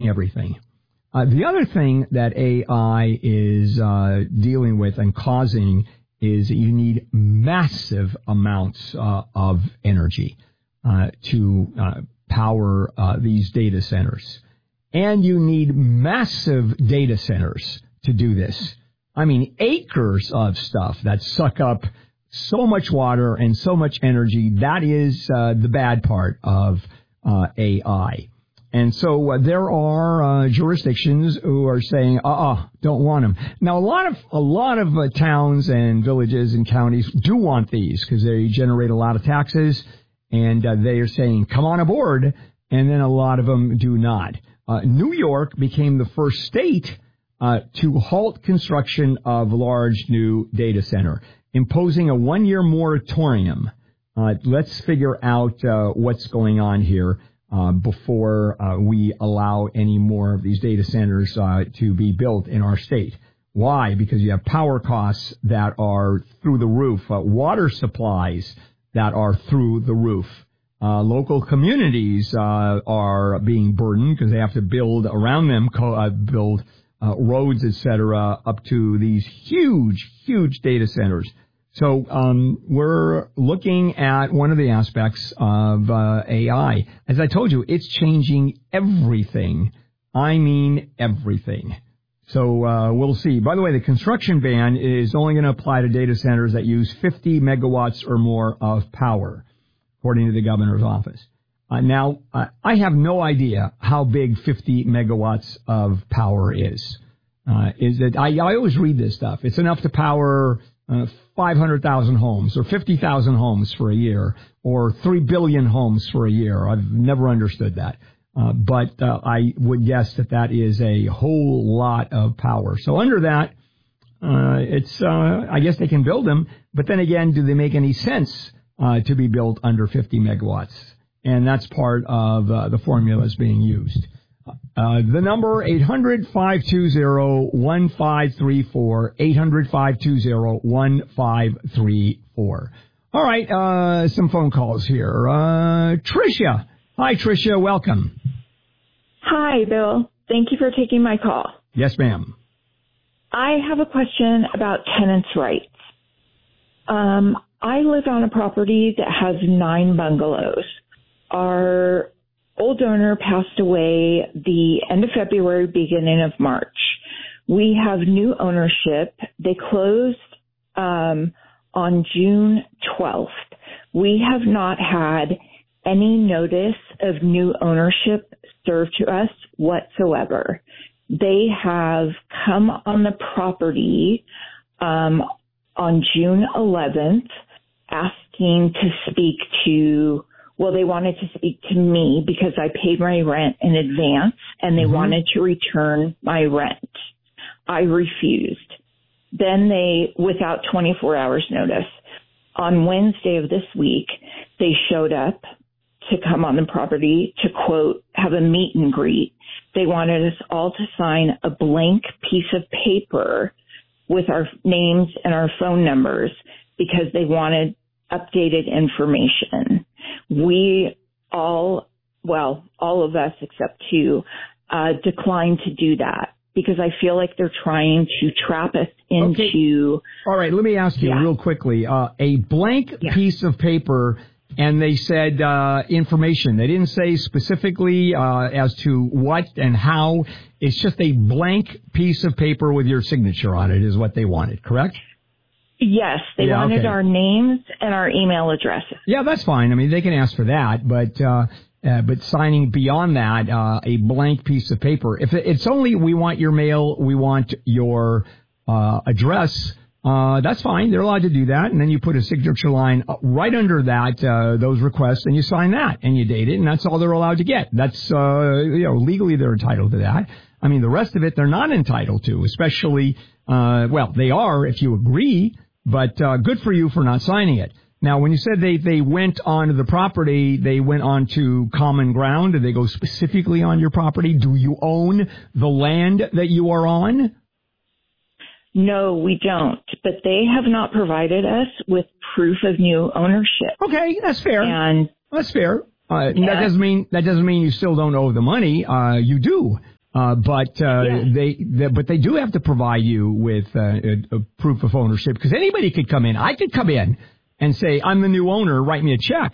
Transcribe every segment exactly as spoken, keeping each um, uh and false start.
everything. Uh, the other thing that A I is uh, dealing with and causing is that you need massive amounts uh, of energy uh, to uh, power uh, these data centers. And you need massive data centers to do this. I mean, acres of stuff that suck up so much water and so much energy. That is uh, the bad part of uh, A I. And so uh, there are uh, jurisdictions who are saying, uh-uh, don't want them. Now, a lot of a lot of uh, towns and villages and counties do want these because they generate a lot of taxes, and uh, they are saying, come on aboard, and then a lot of them do not. Uh, New York became the first state uh, to halt construction of large new data center, imposing a one-year moratorium. Uh, let's figure out uh, what's going on here. Uh, before uh, we allow any more of these data centers uh, to be built in our state. Why? Because you have power costs that are through the roof, uh, water supplies that are through the roof. Uh, local communities uh, are being burdened because they have to build around them, co- uh, build uh, roads, et cetera, up to these huge, huge data centers. So um, we're looking at one of the aspects of uh, A I. As I told you, it's changing everything. I mean everything. So uh, we'll see. By the way, the construction ban is only going to apply to data centers that use fifty megawatts or more of power, according to the governor's office. Uh, now, uh, I have no idea how big fifty megawatts of power is. Uh, is it? I, I always read this stuff. It's enough to power Uh, five hundred thousand homes or fifty thousand homes for a year or three billion homes for a year. I've never understood that. Uh, but uh, I would guess that that is a whole lot of power. So under that, uh, it's uh, I guess they can build them. But then again, do they make any sense uh, to be built under fifty megawatts? And that's part of uh, the formulas being used. Uh, the number, eight hundred, five two zero, one five three four, eight hundred, five two zero, one five three four. All right, uh, some phone calls here. Uh, Tricia. Hi, Tricia. Welcome. Hi, Bill. Thank you for taking my call. Yes, ma'am. I have a question about tenants' rights. Um, I live on a property that has nine bungalows. Our old owner passed away the end of February, beginning of March. We have new ownership. They closed um, on June twelfth. We have not had any notice of new ownership served to us whatsoever. They have come on the property um, on June eleventh asking to speak to Well, they wanted to speak to me because I paid my rent in advance, and they mm-hmm. wanted to return my rent. I refused. Then they, without twenty-four hours notice, on Wednesday of this week, they showed up to come on the property to, quote, have a meet and greet. They wanted us all to sign a blank piece of paper with our names and our phone numbers because they wanted updated information. We all, well, all of us except two, uh, declined to do that because I feel like they're trying to trap us into. Okay. All right, let me ask you yeah. real quickly. Uh, a blank yeah. piece of paper, and they said uh, information. They didn't say specifically uh, as to what and how. It's just a blank piece of paper with your signature on it is what they wanted, correct? Yes, they yeah, wanted okay. our names and our email addresses. Yeah, that's fine. I mean, they can ask for that, but uh, uh, but signing beyond that, uh, a blank piece of paper. If it's only we want your mail, we want your uh, address, uh, that's fine. They're allowed to do that, and then you put a signature line right under that, uh, those requests, and you sign that, and you date it, and that's all they're allowed to get. That's uh, you know, legally they're entitled to that. I mean, the rest of it they're not entitled to, especially uh, well, they are if you agree. But uh, good for you for not signing it. Now, when you said they, they went onto the property, they went onto common ground. Did they go specifically on your property? Do you own the land that you are on? No, we don't. But they have not provided us with proof of new ownership. Okay, that's fair. And that's fair. Uh, yeah. That doesn't mean that doesn't mean you still don't owe the money. Uh, you do. Uh, but uh, yes. they, they, but they do have to provide you with uh, a, a proof of ownership, because anybody could come in. I could come in and say, I'm the new owner, write me a check.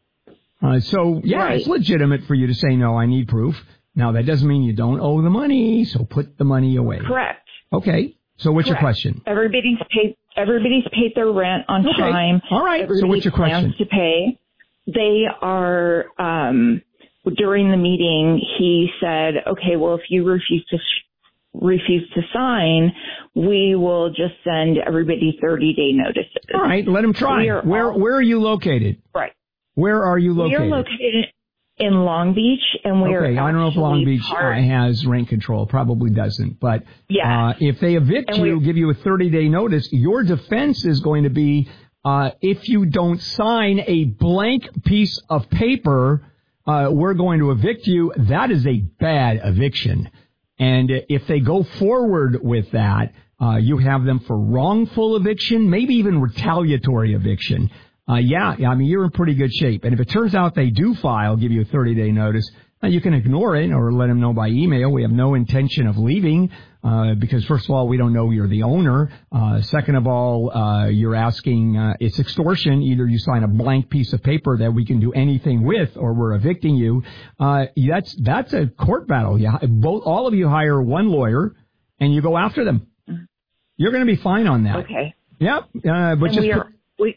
Uh, so, yeah, right. It's legitimate for you to say, no, I need proof. Now, that doesn't mean you don't owe the money, so put the money away. Correct. Okay. So what's Correct. your question? Everybody's paid. Everybody's paid their rent on okay. time. All right. Everybody so what's your question? plans to pay. They are. Um, during the meeting, he said, "Okay, well, if you refuse to sh- refuse to sign, we will just send everybody thirty day notices." All right. Let them try. Where all, Where are you located? Right. Where are you located? We are located in Long Beach, and we okay, are. I don't know if Long Beach part, has rent control. Probably doesn't. But yeah. uh, if they evict and you, give you a thirty day notice, your defense is going to be uh, if you don't sign a blank piece of paper, uh, we're going to evict you. That is a bad eviction. And if they go forward with that, uh, you have them for wrongful eviction, maybe even retaliatory eviction. Uh, yeah, I mean, you're in pretty good shape. And if it turns out they do file, give you a thirty day notice, uh, you can ignore it or let them know by email. We have no intention of leaving uh, because, first of all, we don't know you're the owner. Uh, second of all, uh, you're asking, uh, it's extortion. Either you sign a blank piece of paper that we can do anything with or we're evicting you. Uh, that's that's a court battle. Yeah, both all of you hire one lawyer and you go after them. You're going to be fine on that. Okay. Yep. Uh, but and just we are, we,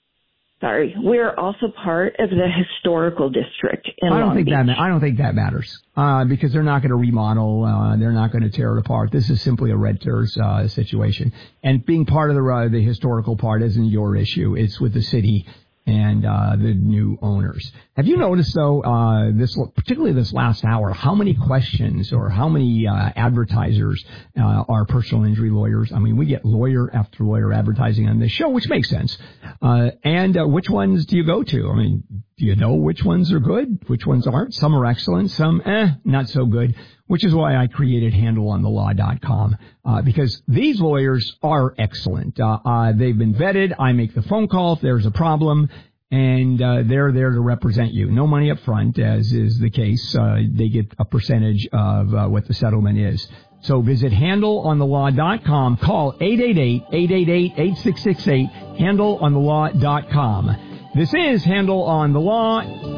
sorry, we're also part of the historical district in I don't Long think Beach. that I don't think that matters uh, because they're not going to remodel. Uh, they're not going to tear it apart. This is simply a renters uh, situation, and being part of the uh, the historical part isn't your issue. It's with the city and uh, the new owners. Have you noticed, though, uh, this particularly this last hour, how many questions or how many uh, advertisers uh, are personal injury lawyers? I mean, we get lawyer after lawyer advertising on this show, which makes sense. Uh, and uh, which ones do you go to? I mean, do you know which ones are good, which ones aren't? Some are excellent, some, eh, not so good, which is why I created handle on the law dot com, uh, because these lawyers are excellent. Uh, uh, they've been vetted. I make the phone call if there's a problem, and uh, they're there to represent you. No money up front, as is the case. Uh, they get a percentage of uh, what the settlement is. So visit handle on the law dot com. Call eight eight eight, eight eight eight, eight six six eight, handle on the law dot com. This is Handle on the Law.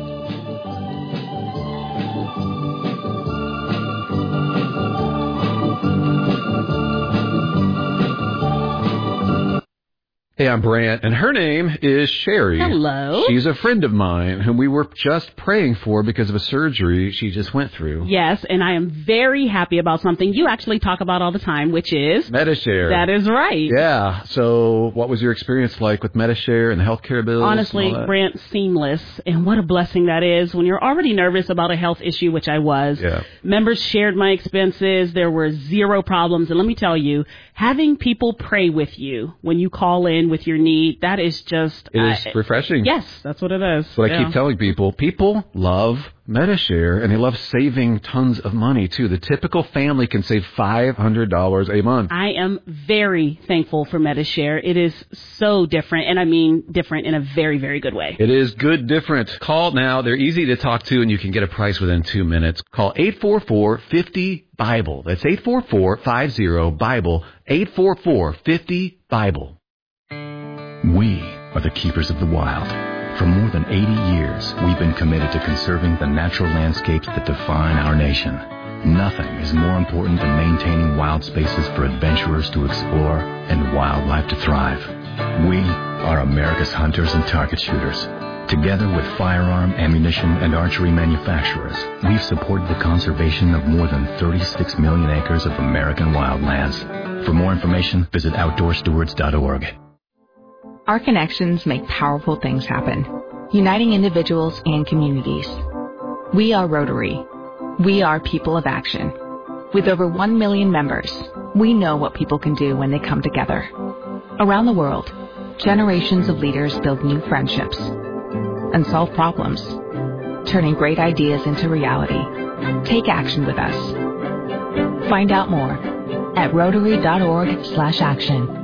Hey, I'm Brant, and her name is Sherry. Hello. She's a friend of mine whom we were just praying for because of a surgery she just went through. Yes, and I am very happy about something you actually talk about all the time, which is... Medi-Share. That is right. Yeah. So what was your experience like with Medi-Share and the healthcare bills? Honestly, Brant, seamless. And what a blessing that is when you're already nervous about a health issue, which I was. Yeah. Members shared my expenses. There were zero problems. And let me tell you, having people pray with you when you call in with your need, that is just... It is uh, refreshing. Yes, that's what it is. That's what yeah. I keep telling people. People love Medi-Share, and they love saving tons of money, too. The typical family can save five hundred dollars a month. I am very thankful for Medi-Share. It is so different, and I mean different in a very, very good way. It is good different. Call now. They're easy to talk to, and you can get a price within two minutes. Call eight four four, five zero, BIBLE. That's eight four four, five zero, BIBLE, eight four four, five zero, BIBLE. We are the keepers of the wild. For more than eighty years, we've been committed to conserving the natural landscapes that define our nation. Nothing is more important than maintaining wild spaces for adventurers to explore and wildlife to thrive. We are America's hunters and target shooters. Together with firearm, ammunition, and archery manufacturers, we've supported the conservation of more than thirty-six million acres of American wildlands. For more information, visit outdoor stewards dot org. Our connections make powerful things happen, uniting individuals and communities. We are Rotary. We are people of action. With over one million members, we know what people can do when they come together. Around the world, generations of leaders build new friendships and solve problems, turning great ideas into reality. Take action with us. Find out more at rotary dot org slash action.